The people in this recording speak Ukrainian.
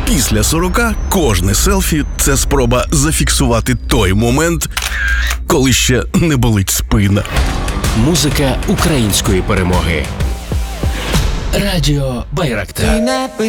Після 40 кожне селфі – це спроба зафіксувати той момент, коли ще не болить спина. Музика української перемоги. Радіо Байрактар.